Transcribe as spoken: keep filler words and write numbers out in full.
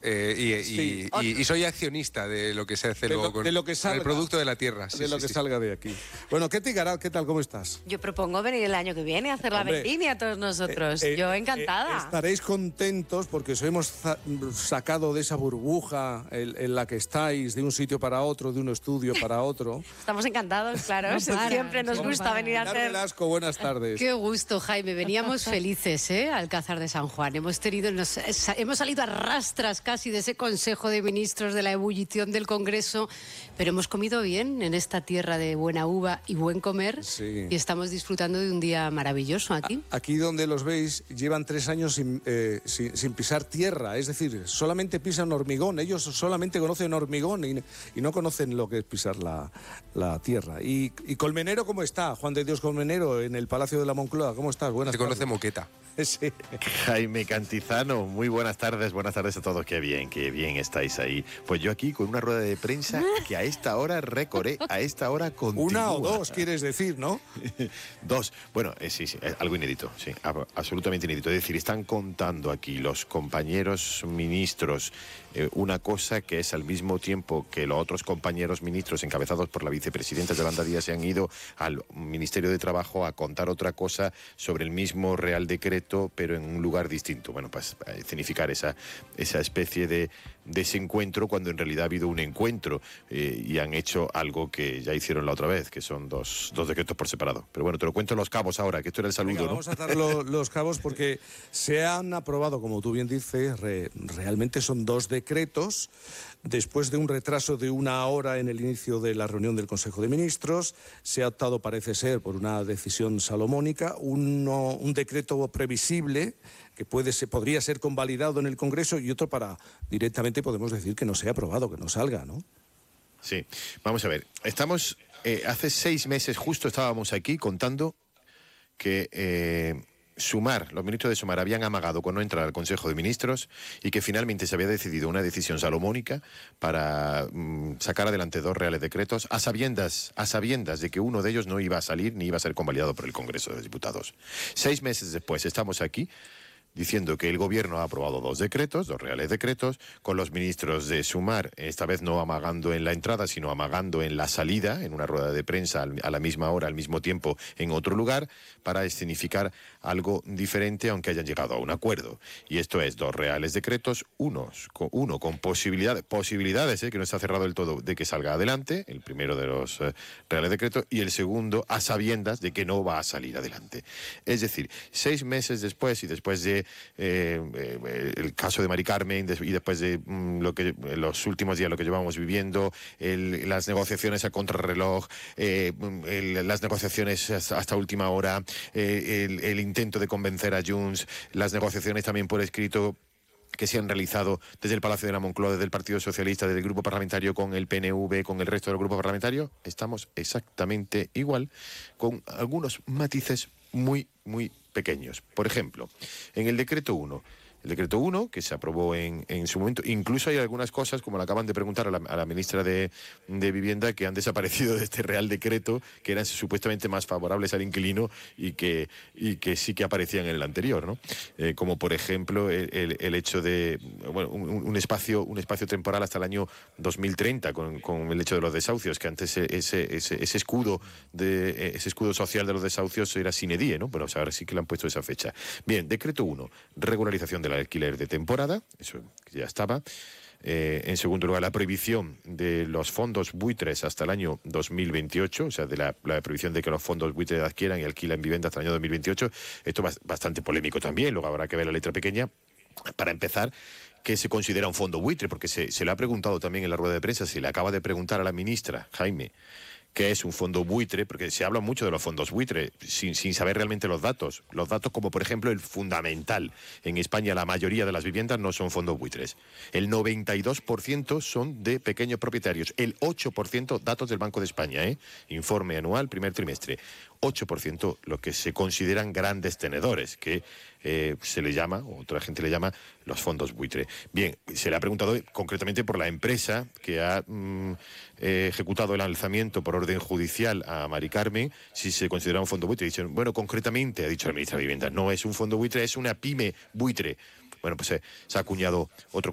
eh, y, Sí. y, y, y soy accionista de lo que se hace De luego lo, con, de lo que con salga, el producto de la tierra. Sí, de lo sí, que sí. salga de aquí. Bueno, Ketty Garat, ¿qué tal? ¿Cómo estás? Yo propongo venir el año que viene a hacer la Hombre, vendimia a todos nosotros. Eh, eh, Yo eh, encantada. estaréis contentos porque os hemos sacado de esa burbuja en, en la que estáis, de un sitio para otro, de un estudio para otro. Estamos encantados, claro. No paran, Siempre nos no gusta paran. venir a Pilar hacer... Velasco, buenas tardes. Qué gusto, Jaime. Veníamos felices, ¿eh? Al Alcázar de San Juan. Hemos tenido, nos, hemos salido a rastras casi de ese Consejo de Ministros, de la ebullición del Congreso, pero hemos comido bien en esta tierra de buena uva y buen comer, Sí. y estamos disfrutando de un día maravilloso aquí. Aquí donde los veis llevan tres años sin, eh, sin, sin pisar tierra, es decir, solamente pisan hormigón. Ellos solamente conocen hormigón y, y no conocen lo que es pisar la, la tierra. Y, y Colmenero, ¿cómo está? Juan de Dios Colmenero, en el Palacio de la Moncloa, ¿cómo estás? Buenas Se tardes. conoce moqueta. Sí. Jaime Cantizano, muy buenas tardes, buenas tardes a todos, qué bien, qué bien estáis ahí. Pues yo aquí con una rueda de prensa que a esta hora recoré, a esta hora continúa. Una o dos, quieres decir, ¿no? Dos, bueno, eh, sí, sí, es algo inédito, sí, ab- absolutamente inédito. Es decir, están contando aquí los compañeros ministros eh, una cosa que es al mismo tiempo que los otros compañeros ministros encabezados por la vicepresidenta Yolanda Díaz se han ido al Ministerio de Trabajo a contar otra cosa sobre el mismo Real Decreto, pero en un lugar distinto. Bueno, pues para escenificar esa, esa especie de desencuentro cuando en realidad ha habido un encuentro eh, y han hecho algo que ya hicieron la otra vez, que son dos, dos decretos por separado. Pero bueno, te lo cuento en los cabos ahora, que esto era el saludo, Venga, ¿no? vamos a atar lo- los cabos porque se han aprobado, como tú bien dices, re- realmente son dos decretos. Después de un retraso de una hora en el inicio de la reunión del Consejo de Ministros, se ha optado, parece ser, por una decisión salomónica, uno, un decreto previsible que puede ser, podría ser convalidado en el Congreso y otro para directamente podemos decir que no sea aprobado, que no salga, ¿no? Sí, vamos a ver. Estamos, eh, hace seis meses justo estábamos aquí contando que eh, Sumar, los ministros de Sumar habían amagado con no entrar al Consejo de Ministros y que finalmente se había decidido una decisión salomónica para mm, sacar adelante dos reales decretos a sabiendas, a sabiendas de que uno de ellos no iba a salir ni iba a ser convalidado por el Congreso de Diputados. Seis meses después estamos aquí diciendo que el gobierno ha aprobado dos decretos, dos reales decretos, con los ministros de Sumar, esta vez no amagando en la entrada, sino amagando en la salida, en una rueda de prensa al- a la misma hora, al mismo tiempo, en otro lugar, para escenificar algo diferente, aunque hayan llegado a un acuerdo. Y esto es dos reales decretos, unos, con, uno con posibilidades, posibilidades, eh, que no está cerrado del todo, de que salga adelante, el primero de los eh, reales decretos, y el segundo a sabiendas de que no va a salir adelante. Es decir, seis meses después y después de Eh, eh, el caso de Mari Carmen des- y después de mm, lo que los últimos días lo que llevamos viviendo, el- las negociaciones a contrarreloj, eh, mm, el- las negociaciones hasta, hasta última hora, eh, el, el intento de convencer a Junts, las negociaciones también por escrito que se han realizado desde el Palacio de la Moncloa, desde el Partido Socialista, desde el Grupo Parlamentario con el P N V, con el resto del Grupo Parlamentario, estamos exactamente igual, con algunos matices muy, muy pequeños. Por ejemplo, en el decreto uno, el decreto uno, que se aprobó en, en su momento, incluso hay algunas cosas, como le acaban de preguntar a la, a la ministra de, de Vivienda, que han desaparecido de este Real Decreto, que eran supuestamente más favorables al inquilino y que, y que sí que aparecían en el anterior, ¿no? Eh, como por ejemplo el, el- el hecho de, bueno, un, un espacio, un espacio temporal hasta el año dos mil treinta, con, con el hecho de los desahucios, que antes ese, ese, ese escudo de ese escudo social de los desahucios era sine die, ¿no? Pero o sea, ahora sí que le han puesto esa fecha. Bien, decreto uno, regularización del alquiler de temporada, eso ya estaba. Eh, en segundo lugar, la prohibición de los fondos buitres hasta el año dos mil veintiocho, o sea, de la, la prohibición de que los fondos buitres adquieran y alquilan vivienda hasta el año dos mil veintiocho. Esto es bastante polémico también, luego habrá que ver la letra pequeña. Para empezar, ¿qué se considera un fondo buitre? Porque se, se le ha preguntado también en la rueda de prensa, se le acaba de preguntar a la ministra, Jaime, qué es un fondo buitre, porque se habla mucho de los fondos buitre sin, sin saber realmente los datos. Los datos como, por ejemplo, el fundamental. En España la mayoría de las viviendas no son fondos buitres. El noventa y dos por ciento son de pequeños propietarios. El ocho por ciento datos del Banco de España, ¿eh? Informe anual, primer trimestre. ocho por ciento lo que se consideran grandes tenedores, que eh, se le llama, o otra gente le llama, los fondos buitre. Bien, se le ha preguntado concretamente por la empresa que ha mm, eh, ejecutado el alzamiento por orden judicial a Mari Carmen, si se considera un fondo buitre. Dicen, bueno, concretamente, ha dicho la ministra de Vivienda, no es un fondo buitre, es una pyme buitre. Bueno, pues eh, se ha acuñado otro